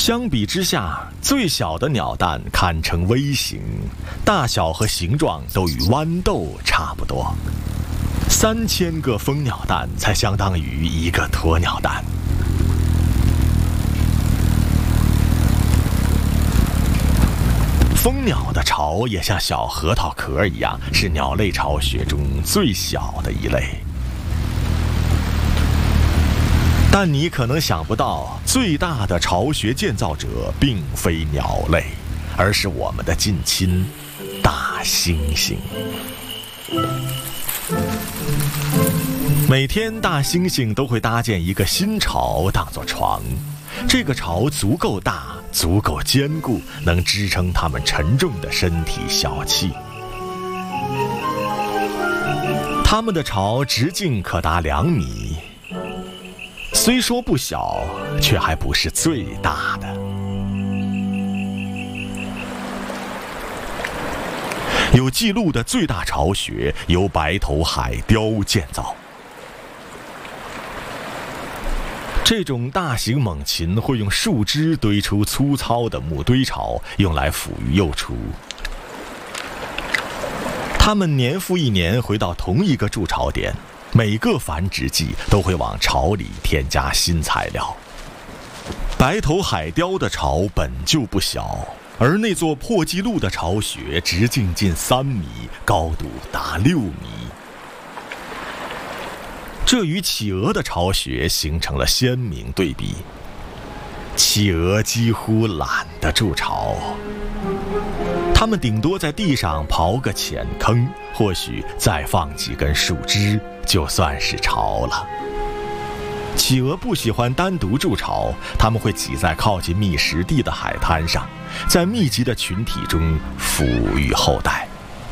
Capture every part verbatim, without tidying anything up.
相比之下，最小的鸟蛋堪称微型，大小和形状都与豌豆差不多。三千个蜂鸟蛋才相当于一个鸵鸟蛋。蜂鸟的巢也像小核桃壳一样，是鸟类巢穴中最小的一类。但你可能想不到，最大的巢穴建造者并非鸟类，而是我们的近亲大猩猩。每天大猩猩都会搭建一个新巢当作床，这个巢足够大，足够坚固，能支撑它们沉重的身体小气。它们的巢直径可达两米，虽说不小，却还不是最大的。有记录的最大巢穴由白头海雕建造。这种大型猛禽会用树枝堆出粗糙的木堆巢，用来抚育幼雏。它们年复一年回到同一个筑巢点，每个繁殖季都会往巢里添加新材料。白头海雕的巢本就不小，而那座破纪录的巢穴直径近三米，高度达六米。这与企鹅的巢穴形成了鲜明对比。企鹅几乎懒得筑巢，它们顶多在地上刨个浅坑，或许再放几根树枝，就算是巢了。企鹅不喜欢单独筑巢，它们会挤在靠近觅食地的海滩上，在密集的群体中抚育后代。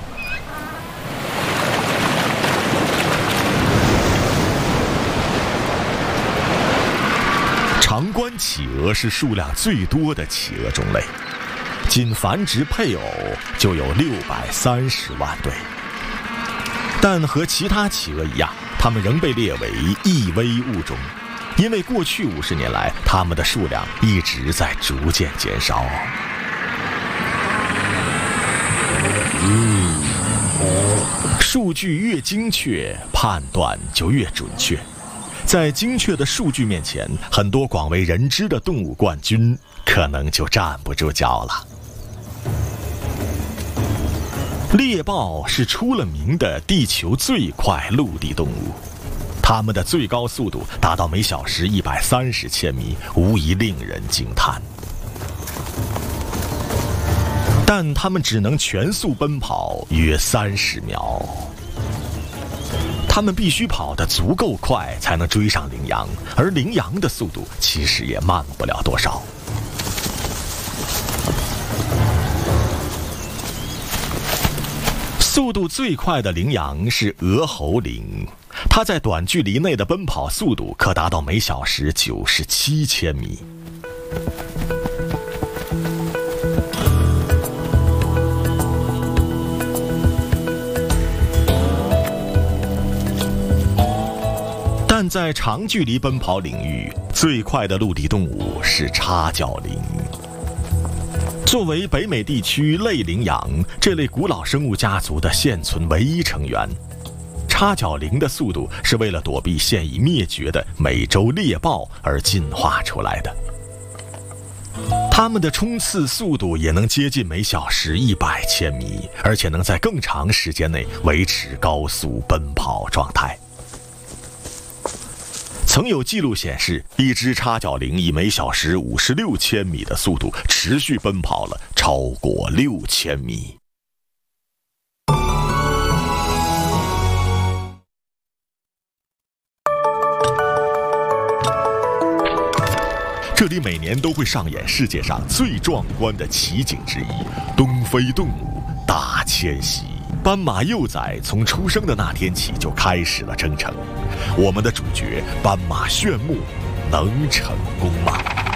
长冠企鹅是数量最多的企鹅种类，仅繁殖配偶就有六百三十万对。但和其他企鹅一样，它们仍被列为易危物种，因为过去五十年来，它们的数量一直在逐渐减少。嗯，数据越精确，判断就越准确。在精确的数据面前，很多广为人知的动物冠军可能就站不住脚了。猎豹是出了名的地球最快陆地动物，它们的最高速度达到每小时一百三十千米，无疑令人惊叹。但它们只能全速奔跑约三十秒。它们必须跑得足够快才能追上羚羊，而羚羊的速度其实也慢不了多少。速度最快的羚羊是额喉羚，它在短距离内的奔跑速度可达到每小时九十七千米。但在长距离奔跑领域，最快的陆地动物是叉角羚。作为北美地区类羚羊这类古老生物家族的现存唯一成员，叉角羚的速度是为了躲避现已灭绝的美洲猎豹而进化出来的。它们的冲刺速度也能接近每小时一百千米，而且能在更长时间内维持高速奔跑状态。曾有记录显示，一只叉角羚以每小时五十六千米的速度持续奔跑了超过六千米。这里每年都会上演世界上最壮观的奇景之一——东非动物大迁徙。斑马幼崽从出生的那天起就开始了征程，我们的主角斑马炫目能成功吗？